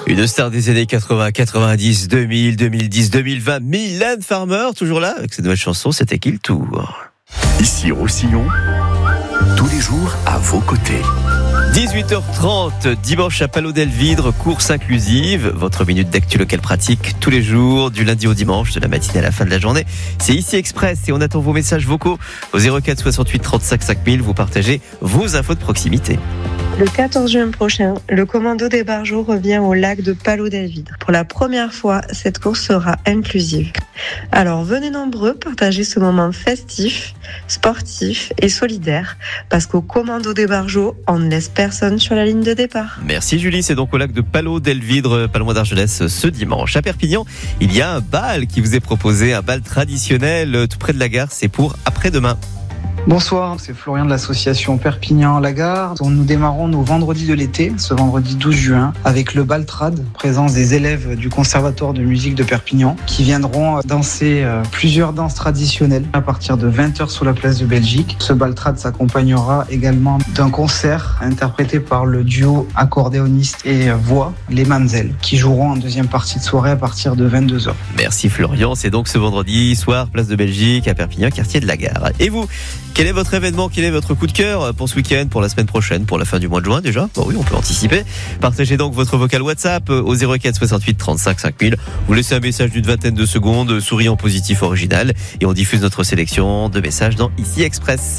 Une star des années 80, 90, 2000, 2010, 2020, Mylène Farmer, toujours là avec cette nouvelle chanson, c'était qui le tour? Ici Roussillon, tous les jours à vos côtés. 18h30, dimanche à Palau-Delvidre, course inclusive. Votre minute d'actu locale pratique tous les jours, du lundi au dimanche, de la matinée à la fin de la journée. C'est ici Express et on attend vos messages vocaux au 04 68 35 5000. Vous partagez vos infos de proximité. Le 14 juin prochain, le commando des Barjots revient au lac de Palau-Delvidre. Pour la première fois, cette course sera inclusive. Alors venez nombreux partager ce moment festif, sportif et solidaire, parce qu'au commando des Barjots, on ne laisse personne sur la ligne de départ. Merci Julie, c'est donc au lac de Palau-Delvidre, pas loin d'Argelès, ce dimanche. À Perpignan, il y a un bal qui vous est proposé, un bal traditionnel tout près de la gare, c'est pour après-demain. Bonsoir, c'est Florian de l'association Perpignan-La-Gare. Nous démarrons nos vendredis de l'été, ce vendredi 12 juin, avec le Baltrad, présence des élèves du Conservatoire de musique de Perpignan, qui viendront danser plusieurs danses traditionnelles à partir de 20h sur la place de Belgique. Ce Baltrad s'accompagnera également d'un concert interprété par le duo accordéoniste et voix, les Manzel, qui joueront en deuxième partie de soirée à partir de 22h. Merci Florian, c'est donc ce vendredi soir, place de Belgique, à Perpignan, quartier de la Gare. Et vous, quel est votre événement, quel est votre coup de cœur pour ce week-end, pour la semaine prochaine, pour la fin du mois de juin déjà? Bon oui, on peut anticiper. Partagez donc votre vocal WhatsApp au 04 68 35 5000. Vous laissez un message d'une vingtaine de secondes, souriant positif original, et on diffuse notre sélection de messages dans Ici Express.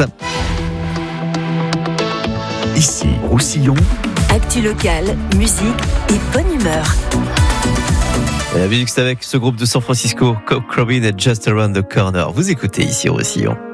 Ici Roussillon, actu locale, musique et bonne humeur. Et la musique, c'est avec ce groupe de San Francisco, Coke Robin et Just Around the Corner. Vous écoutez Ici Roussillon.